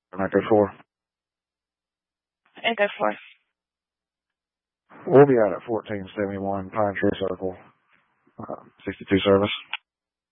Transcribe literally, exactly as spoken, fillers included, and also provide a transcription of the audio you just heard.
Echo four. Echo four. We'll be out at fourteen seventy-one Pine Tree Circle, uh, sixty-two service.